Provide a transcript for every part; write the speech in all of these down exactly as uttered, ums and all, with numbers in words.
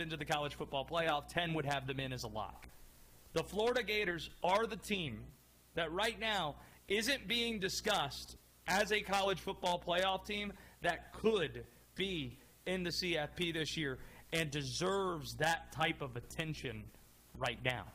into the college football playoff. ten would have them in as a lock. The Florida Gators are the team that right now isn't being discussed as a college football playoff team that could be in the C F P this year and deserves that type of attention right now.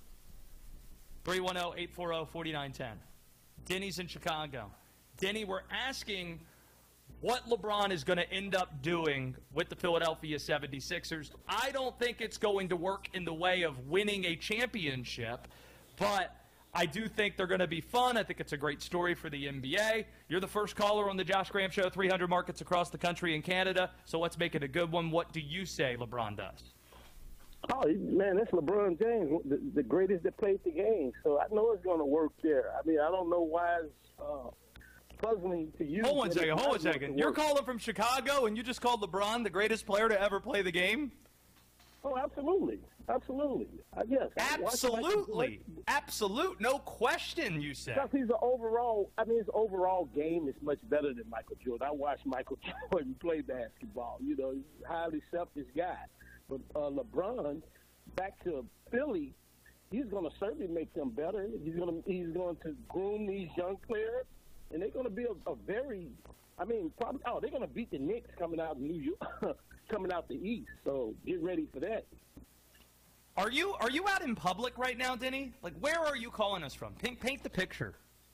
three one zero, eight four zero, four nine one zero. Denny's in Chicago. Denny, we're asking what LeBron is going to end up doing with the Philadelphia seventy-sixers. I don't think it's going to work in the way of winning a championship, but I do think they're going to be fun. I think it's a great story for the N B A. You're the first caller on the Josh Graham Show, three hundred markets across the country and Canada, so let's make it a good one. What do you say LeBron does? Oh, man, that's LeBron James, the, the greatest that played the game. So I know it's going to work there. I mean, I don't know why it's uh, puzzling to you. Hold one second, hold one second. You're calling from Chicago, and you just called LeBron the greatest player to ever play the game? Oh, absolutely. Absolutely. Uh, yes. Absolutely. Absolute. No question, you said. Because he's an overall, I mean, his overall game is much better than Michael Jordan. I watched Michael Jordan play basketball. You know, he's a highly selfish guy. But uh, LeBron, back to Philly, he's going to certainly make them better. He's going to he's going to groom these young players, and they're going to be a, a very, I mean, probably oh, they're going to beat the Knicks coming out of New York, coming out the East. So get ready for that. Are you are you out in public right now, Denny? Like, where are you calling us from? Paint paint the picture.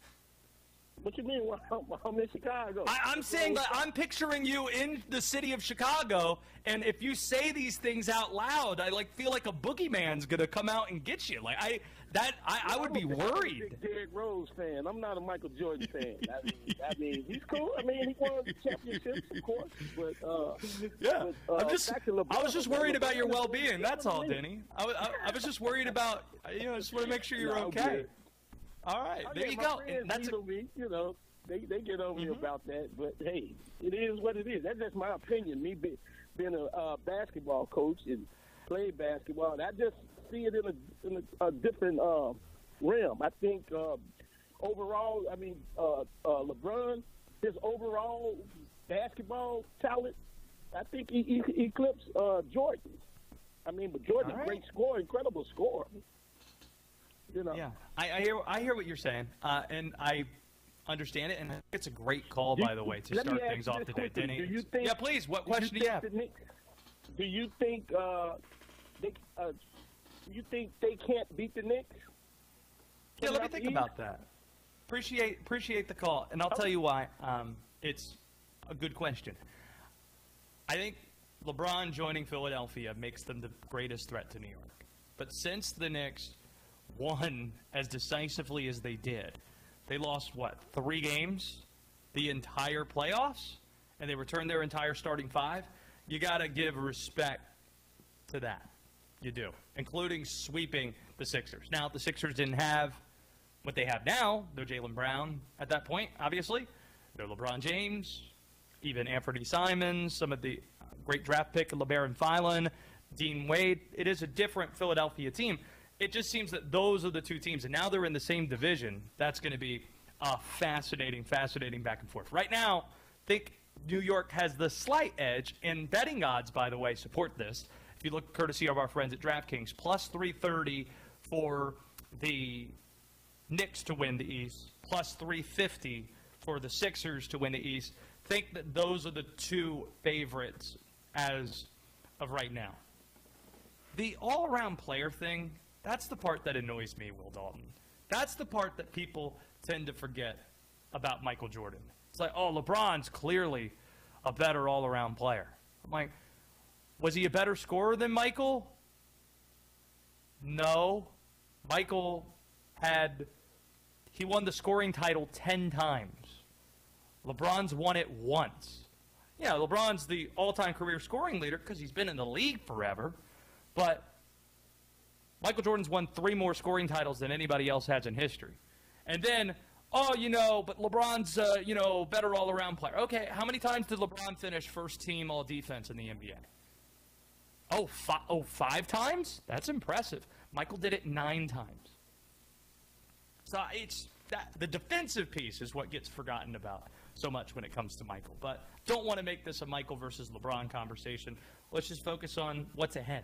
What you mean? Well, I'm in Chicago. I, I'm saying that I'm picturing you in the city of Chicago, and if you say these things out loud, I like feel like a boogeyman's gonna come out and get you. Like I that I, I would be worried. I'm a big Derrick Rose fan. I'm not a Michael Jordan fan. I mean, I mean, he's cool. I mean, he won championships, of course. But uh, yeah, but, uh, I'm just LeBron, I was just worried about your well-being. That's all, Denny. I, I, I was just worried about you know. I just want to make sure you're no, okay. Good. All right, oh, there yeah, you my go. Friends That's a, me, you know, they they get over mm-hmm. me about that, but hey, it is what it is. That's just my opinion. Me be, being a uh, basketball coach and played basketball, and I just see it in a in a, a different uh, realm. I think uh, overall, I mean, uh, uh, LeBron, his overall basketball talent, I think he, he eclipsed uh, Jordan. I mean, but Jordan's right. a great scorer, incredible scorer. You know. Yeah, I, I hear I hear what you're saying, uh, and I understand it, and I think it's a great call, Do, by the way, to start things off today, Denny. Do you think, yeah, please. What do question you do you have? Knicks, do you think uh, they uh, do you think they can't beat the Knicks? Yeah, let me think about that. Appreciate appreciate the call, and I'll tell you why. Um, it's a good question. I think LeBron joining Philadelphia makes them the greatest threat to New York, but since the Knicks won as decisively as they did, they lost, what, three games the entire playoffs, and they returned their entire starting five? You got to give respect to that. You do, including sweeping the Sixers. Now, the Sixers didn't have what they have now. They're Jaylen Brown at that point, obviously. They're LeBron James, even Anthony Simons, some of the great draft pick, LeBaron Filan, Dean Wade. It is a different Philadelphia team. It just seems that those are the two teams, and now they're in the same division. That's going to be a fascinating, fascinating back and forth. Right now, I think New York has the slight edge, and betting odds, by the way, support this. If you look courtesy of our friends at DraftKings, plus three thirty for the Knicks to win the East, plus three fifty for the Sixers to win the East. Think that those are the two favorites as of right now. The all-around player thing, that's the part that annoys me, Will Dalton. That's the part that people tend to forget about Michael Jordan. It's like, oh, LeBron's clearly a better all-around player. I'm like, was he a better scorer than Michael? No. Michael had, he won the scoring title ten times. LeBron's won it once. Yeah, LeBron's the all-time career scoring leader because he's been in the league forever, but Michael Jordan's won three more scoring titles than anybody else has in history. And then, oh, you know, but LeBron's, uh, you know, better all-around player. Okay, how many times did LeBron finish first team all-defense in the N B A? Oh, fi- oh, five times? That's impressive. Michael did it nine times. So it's that the defensive piece is what gets forgotten about so much when it comes to Michael. But don't want to make this a Michael versus LeBron conversation. Let's just focus on what's ahead.